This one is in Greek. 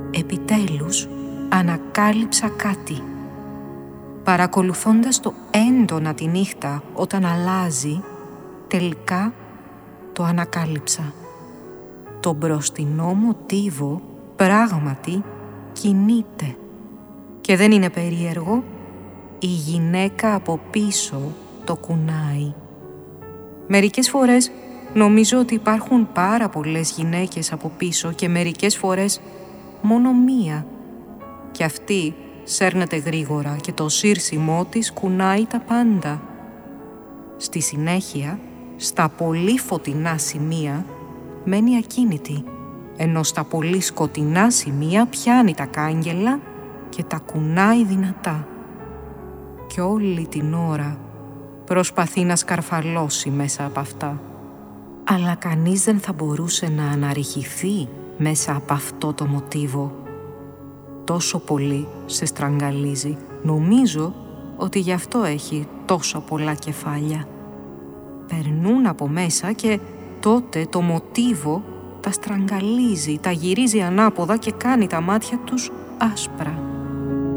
Επιτέλους ανακάλυψα κάτι. Παρακολουθώντας το έντονα τη νύχτα όταν αλλάζει, τελικά το ανακάλυψα. Το μπροστινό μοτίβο πράγματι κινείται. Και δεν είναι περίεργο, η γυναίκα από πίσω το κουνάει. Μερικές φορές νομίζω ότι υπάρχουν πάρα πολλές γυναίκες από πίσω και μερικές φορές μόνο μία. Και αυτή σέρνεται γρήγορα και το σύρσιμό της κουνάει τα πάντα. Στη συνέχεια, στα πολύ φωτεινά σημεία μένει ακίνητη, ενώ στα πολύ σκοτεινά σημεία πιάνει τα κάγκελα και τα κουνάει δυνατά. Και όλη την ώρα προσπαθεί να σκαρφαλώσει μέσα από αυτά. Αλλά κανείς δεν θα μπορούσε να αναρριχηθεί μέσα από αυτό το μοτίβο. Τόσο πολύ σε στραγγαλίζει. Νομίζω ότι γι' αυτό έχει τόσο πολλά κεφάλια. Περνούν από μέσα και τότε το μοτίβο τα στραγγαλίζει, τα γυρίζει ανάποδα και κάνει τα μάτια τους άσπρα.